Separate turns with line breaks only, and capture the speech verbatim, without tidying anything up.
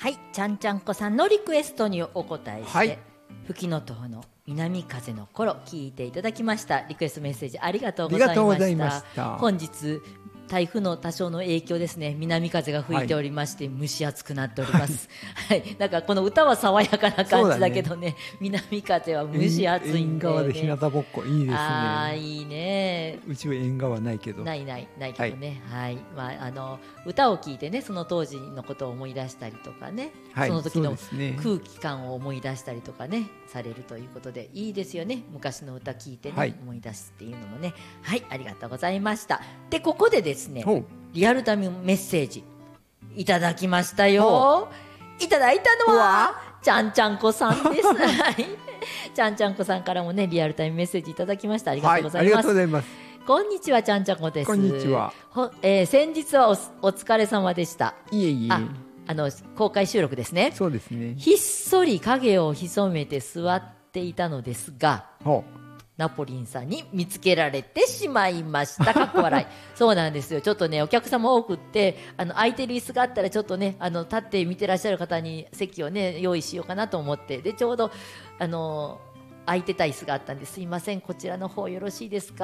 はい、ちゃんちゃんこさんのリクエストにお答えして、はい、吹きのとうの南風の頃聞いていただきました。リクエストメッセージありがとうございました。ありがとうございました。本日台風の多少の影響ですね、南風が吹いておりまして、はい、蒸し暑くなっております、はいはい、なんかこの歌は爽やかな感じだけど ね, ね南風は蒸し暑いんで、ね、
縁側で日向ぼっこいいですね。
あーいいね。
うちは縁側ないけど
ないないないけどね、はい、はい、まあ、あの歌を聴いてねその当時のことを思い出したりとかね、はい、その時の空気感を思い出したりとかねされるということでいいですよね。昔の歌聴いてね、はい、思い出すっていうのもね。はい、ありがとうございました。でここでですねリアルタイムメッセージいただきましたよ。いただいたのはちゃんちゃんこさんですちゃんちゃんこさんからもねリアルタイムメッセージいただきました。ありがとうございます、はい、ありがとうございます。こんにちは、ちゃんちゃんこです。
こんにちは。
ほ、えー、先日は お, お疲れ様でした。
いえいえ。
ああの公開収録ですね。
そうですね。
ひっそり影を潜めて座っていたのですが、ナポリンさんに見つけられてしまいました。かっこ笑いそうなんですよ。ちょっとねお客様多くってあの空いてる椅子があったらちょっとねあの立って見てらっしゃる方に席をね用意しようかなと思って、でちょうどあの空いてた椅子があったんで、すいませんこちらの方よろしいですか